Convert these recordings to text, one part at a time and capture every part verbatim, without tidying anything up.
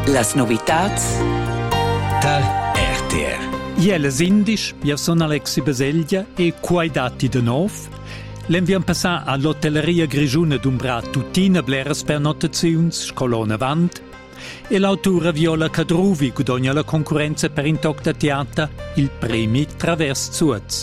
Las novitats da R T R. Ielas indisch, io sono Alexi Baselgia e quai dati de nov. L'enviam passà all'hotelleria grigiuna d'umbra tutina bleras pernottaziuns, scolona vant, e l'autura Viola Cadruvi guadagna la concorrenza per in toc da teatra il premi Travers Zuaz.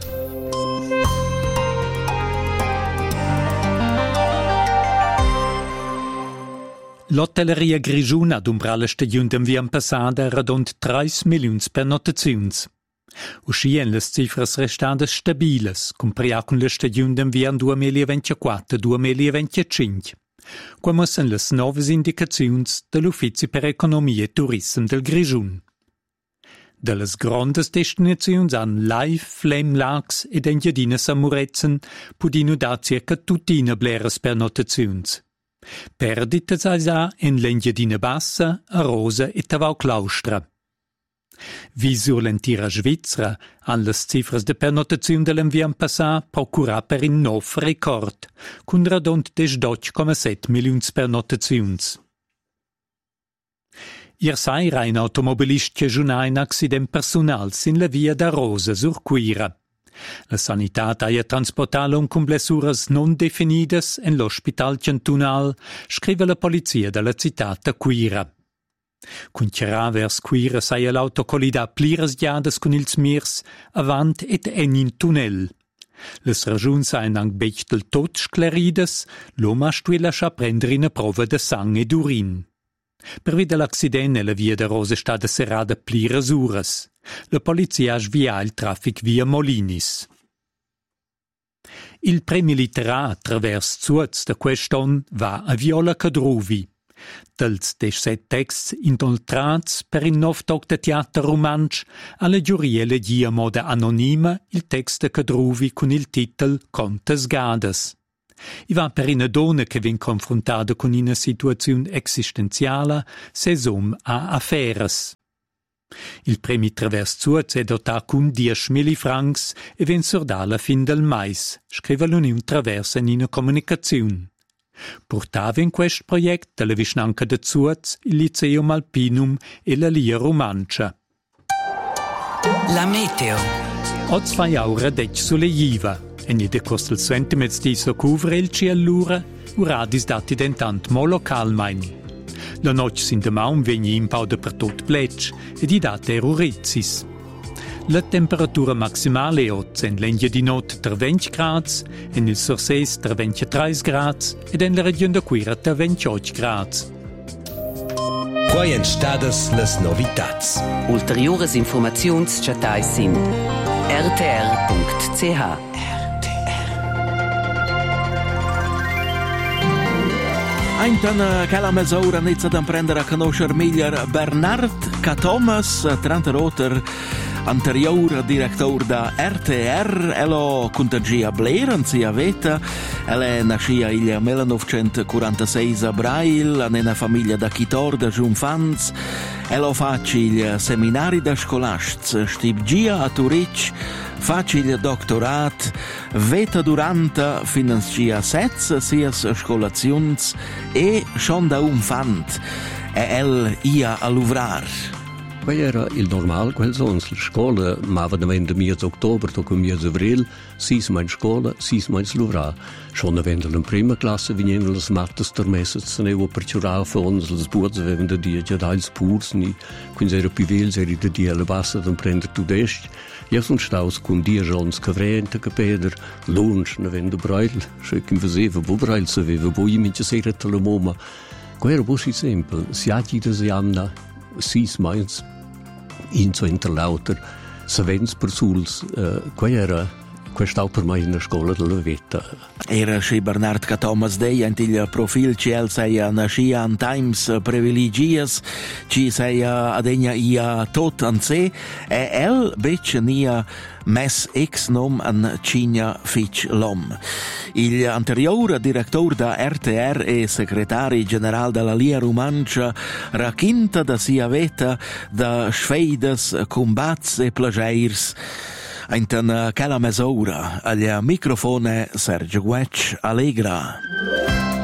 L'hotelleria grigiuna d'umbra la stagione d'enviam passada radont tre milioni pernottaziuns. Uscien le cifras restantes stabiles, compria con la stagione d'enviam duemilaventiquattro duemilaventicinque. Come sono le nuove indicazioni dell'Ufficio per Economia e Turismo del Grigiun. Delle grandi destinazioni han Live, Flame Lakes ed Engiadina Samurezen pudino da circa tutina bleras pernottazioni. Perdite sa in l'Engiadina Bassa, a Rosa e Tavau Claustra. Vi sur l'entira Svizzera han le cifras de pernottazione dell'enviam passà procurà per un nov record, con radont des dodici virgola sette milioni pernottazioni. Ier saira un automobilist che giunà in accident personal sin la via da Rosa sur Quira. La sanità ha trasportato con blessuras non definidas en l'ospital cantonal, scrive la polizia della citata Quira. Cuncherà vers Quira saia l'autocolida pliras giadas con ils mirs, avant et en in tunnel. Les ragiuns sain ang bechtel tot scleridas, l'oma stuila scha prendere una prova de sang ed urin. Per via dell'accidente la via de Rosa stata serrada pliras uras. La polizia svia il traffic via Molinis. Il premiliterà attraverso Zuaz da queston va a Viola Cadruvi. Dels deset texts inoltrats per il nov toc de teatro romansch alla giuria legia moda anonima il text de Cadruvi con il titel Contes Gadas. I va per una donna che vien confrontata con una situazione esistenziale, sesom a affaires. Il premi Travers Zuaz è dotato con diecimila francs e vien sorda alla fin del mais, scrive l'Unione Travers in una comunicazione. Portava in questo progetto la vicinanza de Zuaz, il Liceum Alpinum e la Lia Romancia. La meteo. Oz fai aura dec sulle Jiva, e ni de costel sentiments di so cuvre il ciellura, uradis dati dentant mo localmain. La noce sin de maun vegni impauda per tot plec, ed i date erurizis. La temperatura maximale è in l'Engia di notte tra venti gradi, in il Sorses tra ventitré gradi ed in la regione da Quira tra ventotto gradi. Quai en stadas las novitats. Ulteriores informaziuns chatais in r t r punct c h. Eintan che la mezz'ora inizia ad prendere a conoscere meglio Bernard K. Thomas, trenta roter anterior direttore da R T R, elo contagia Blair, anzia veta, ele nascia il millenovecentoquarantasei a Brail, in una famiglia da Chitor, da Giunfanz, elo facci il seminari da scolasts, stibgia a Turic, facci il doctorat, veta durante financia sez sias scolazions e schon da un fant, e el ia a luvrar. Qual era il normal, quel sons la scola, ma va da vende miez ottober, tocca miez avril, sis mein scola, sis mein sluvra. Schon a vende in prima classe venivano le mattes termesse, se ne per ciurare fons, le sbuoz avevano da dia già dals purs, ni, quindi era più vel, era da dia alla bassa, da prendere tu dest. Io sono stato con dia jons cavrente, capeder, lunch, ne vende brail, se che mi faceva, bo brail se aveva, bo io mi ci sera te la moma. Qual era così semplice, si ha da si anna, sis meins, in so interlauter, savens per suls, uh, qual era, questa per me in scuola della vita. Era sche Bernard K. Thomas Day, ent il profil ci el sei nascia an times privilegias, ci sei adegna ia tot an se, e el bec nia mes ex nom an Cigna Fitch Lom. Il anterior direttore da R T R e segretario generale della Lia Romancia racconta da sia veta da sfeidas, combats e plageirs. Eintan quella mezz'ora, al microfono Sergio Guec Allegra.